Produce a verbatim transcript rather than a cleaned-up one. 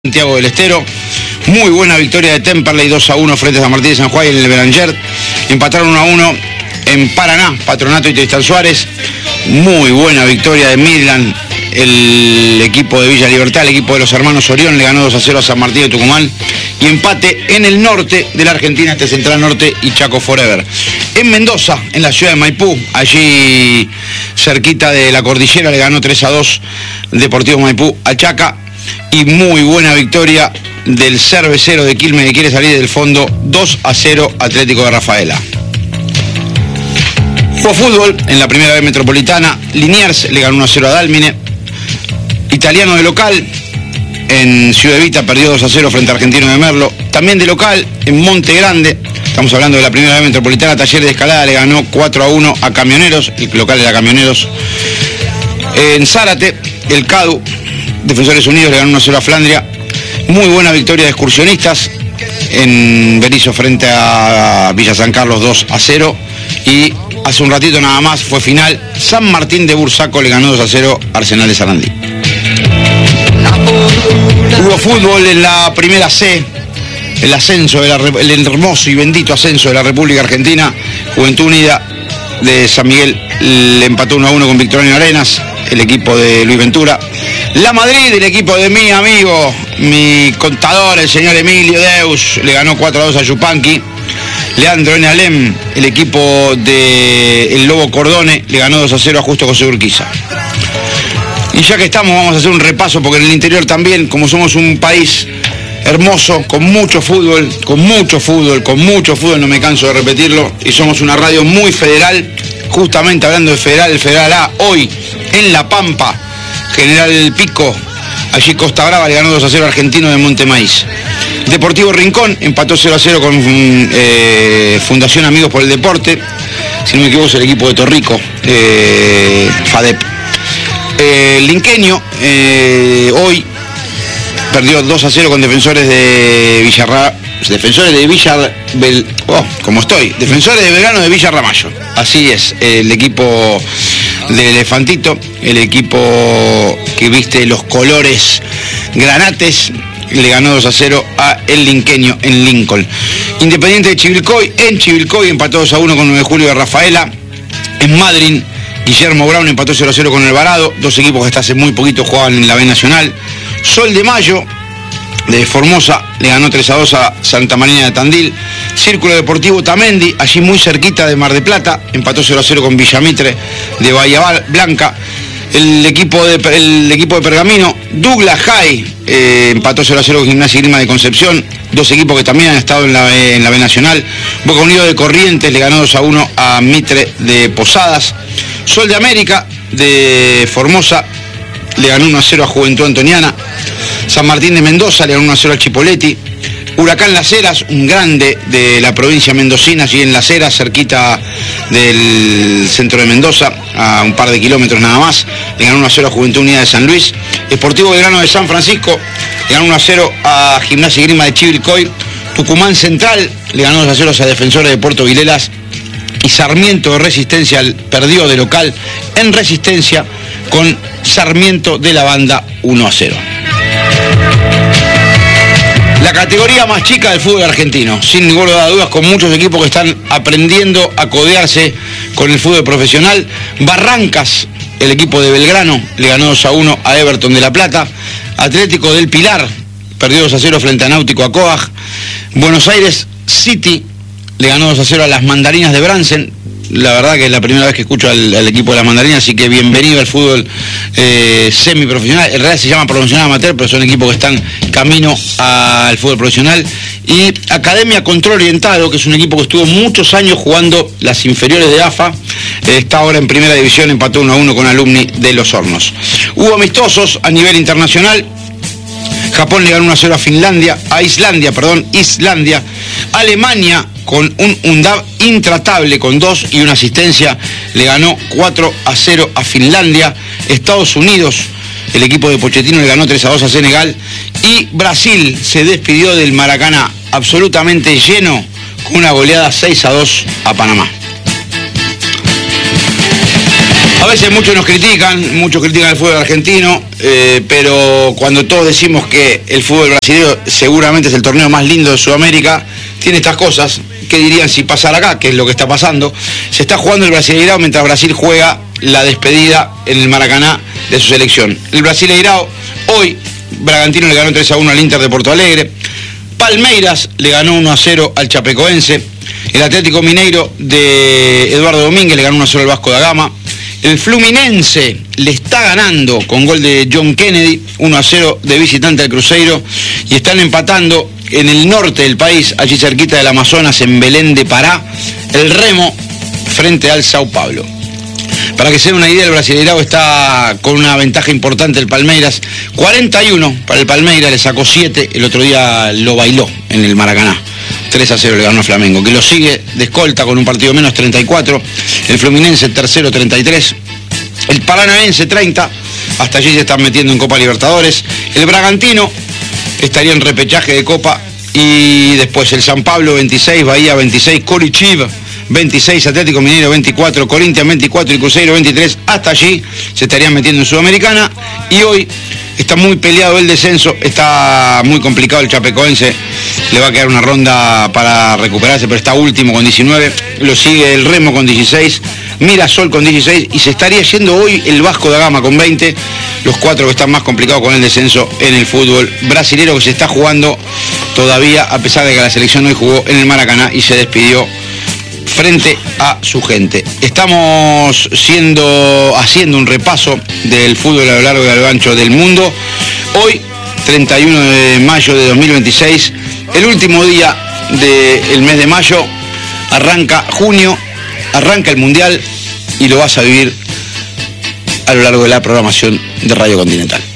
Santiago del Estero. Muy buena victoria de Temperley, dos a uno frente a San Martín de San Juan en el Belanger. Empataron uno a uno en Paraná, Patronato y Tristán Suárez. Muy buena victoria de Midland, el equipo de Villa Libertad, el equipo de los hermanos Orión le ganó dos a cero a San Martín de Tucumán. Y empate en el norte de la Argentina, este Central Norte y Chaco Forever. En Mendoza, en la ciudad de Maipú, allí cerquita de la cordillera, le ganó tres a dos Deportivo Maipú a Chaca. Y muy buena victoria del cervecero de Quilmes que quiere salir del fondo, dos a cero Atlético de Rafaela. Hubo fútbol en la primera B metropolitana. Liniers le ganó uno a cero a Dálmine. Italiano de local en Ciudad Evita perdió dos a cero frente a Argentino de Merlo. También de local en Monte Grande, estamos hablando de la primera B metropolitana, Talleres de Escalada le ganó cuatro a uno a Camioneros, el local era Camioneros. En Zárate, el CADU, Defensores Unidos le ganó uno a cero a Flandria. Muy buena victoria de Excursionistas en Berisso frente a Villa San Carlos, dos a cero. Y hace un ratito nada más fue final, San Martín de Bursaco le ganó dos a cero a Arsenal de Sarandí. Hubo fútbol en la primera C, el ascenso, de la, el hermoso y bendito ascenso de la República Argentina. Juventud Unida de San Miguel le empató uno a uno con Victoriano Arenas, el equipo de Luis Ventura. La Madrid, el equipo de mi amigo, mi contador, el señor Emilio Deus, le ganó cuatro a dos a Yupanqui. Leandro N. Alem, el equipo de el Lobo Cordone, le ganó dos a cero a Justo José Urquiza. Y ya que estamos, vamos a hacer un repaso, porque en el interior también, como somos un país hermoso, con mucho fútbol, con mucho fútbol, con mucho fútbol, no me canso de repetirlo, y somos una radio muy federal, justamente hablando de federal, el Federal A, hoy en La Pampa, General Pico, allí Costa Brava le ganó dos a cero a Argentino de Montemaíz. Deportivo Rincón empató cero a cero con eh, Fundación Amigos por el Deporte, si no me equivoco es el equipo de Torrico, eh, FADEP. Eh, Linqueño eh, hoy perdió dos a cero con Defensores de Villarra, Defensores de Villa Bel, oh, como estoy, Defensores de Belgrano de Villa Ramallo. Así es, el equipo del Elefantito, el equipo que viste los colores granates, le ganó dos a cero a el Linqueño en Lincoln. Independiente de Chivilcoy, en Chivilcoy empató dos a uno con nueve de julio de Rafaela. En Madryn, Guillermo Brown empató cero a cero con Alvarado, dos equipos que hasta hace muy poquito jugaban en la B Nacional. Sol de Mayo de Formosa le ganó tres a dos a Santa Marina de Tandil. Círculo Deportivo Tamendi, allí muy cerquita de Mar de Plata, empató cero a cero con Villamitre de Bahía Blanca. El equipo de, el equipo de Pergamino, Douglas High, eh, empató cero a cero con Gimnasia y Grima de Concepción, dos equipos que también han estado en la, en la B Nacional. Boca Unido de Corrientes le ganó dos a uno a Mitre de Posadas. Sol de América de Formosa le ganó uno a cero a Juventud Antoniana. San Martín de Mendoza le ganó uno a cero a Chipoleti. Huracán Las Heras, un grande de la provincia mendocina, allí en Las Heras, cerquita del centro de Mendoza, a un par de kilómetros nada más, le ganó uno a cero a Juventud Unida de San Luis. Esportivo Belgrano de San Francisco le ganó uno a cero a Gimnasia y Grima de Chivilcoy. Tucumán Central le ganó dos a cero a Defensores de Puerto Vilelas. Y Sarmiento de Resistencia perdió de local en Resistencia con Sarmiento de la Banda uno a cero. La categoría más chica del fútbol argentino, sin ninguna duda, con muchos equipos que están aprendiendo a codearse con el fútbol profesional. Barrancas, el equipo de Belgrano, le ganó dos a uno a Everton de La Plata. Atlético del Pilar perdió dos a cero frente a Náutico Acoag. Buenos Aires City le ganó dos a cero a las Mandarinas de Bransen. La verdad que es la primera vez que escucho al, al equipo de las Mandarinas, así que bienvenido al fútbol eh, semiprofesional. En realidad se llama profesional amateur, pero son equipos que están camino al fútbol profesional. Y Academia Control Orientado, que es un equipo que estuvo muchos años jugando las inferiores de A F A, eh, está ahora en primera división, empató uno a uno con Alumni de Los Hornos. Hubo amistosos a nivel internacional. Japón le ganó uno a cero a Finlandia, a Islandia, perdón, Islandia. Alemania, con un Undab intratable, con dos y una asistencia, le ganó cuatro a cero a Finlandia. Estados Unidos, el equipo de Pochettino, le ganó tres a dos a Senegal. Y Brasil se despidió del Maracaná absolutamente lleno, con una goleada seis a dos a Panamá. A veces muchos nos critican, muchos critican el fútbol argentino, eh, pero cuando todos decimos que el fútbol brasileño seguramente es el torneo más lindo de Sudamérica, tiene estas cosas. ¿Qué dirían si pasara acá? ¿Qué es lo que está pasando? Se está jugando el Brasileirao mientras Brasil juega la despedida en el Maracaná de su selección. El Brasileirao, hoy, Bragantino le ganó tres a uno al Inter de Porto Alegre. Palmeiras le ganó uno a cero al Chapecoense. El Atlético Mineiro de Eduardo Domínguez le ganó uno a cero al Vasco da Gama. El Fluminense le está ganando con gol de John Kennedy, uno a cero de visitante al Cruzeiro, y están empatando en el norte del país, allí cerquita del Amazonas, en Belén de Pará, el Remo frente al Sao Paulo. Para que se den una idea, el Brasileirao está con una ventaja importante el Palmeiras, cuarenta y uno para el Palmeiras, le sacó siete, el otro día lo bailó en el Maracaná. tres a cero le ganó a Flamengo, que lo sigue de escolta con un partido menos, treinta y cuatro. El Fluminense tercero, treinta y tres. El Paranaense, treinta. Hasta allí se están metiendo en Copa Libertadores. El Bragantino estaría en repechaje de Copa. Y después el San Pablo, veintiséis. Bahía, veintiséis. Coritiba, veintiséis. Atlético Mineiro, veinticuatro. Corinthians, veinticuatro. Y Cruzeiro, veintitrés. Hasta allí se estarían metiendo en Sudamericana. Y hoy está muy peleado el descenso. Está muy complicado el Chapecoense. Le va a quedar una ronda para recuperarse, pero está último con diecinueve. Lo sigue el Remo con dieciséis. Mirasol con dieciséis. Y se estaría yendo hoy el Vasco da Gama con veinte. Los cuatro que están más complicados con el descenso en el fútbol brasilero, que se está jugando todavía, a pesar de que la selección hoy jugó en el Maracaná y se despidió frente a su gente. Estamos siendo, haciendo un repaso del fútbol a lo largo y a lo ancho del mundo. Hoy, treinta y uno de mayo de dos mil veintiséis, el último día del mes de mayo, arranca junio, arranca el Mundial y lo vas a vivir a lo largo de la programación de Radio Continental.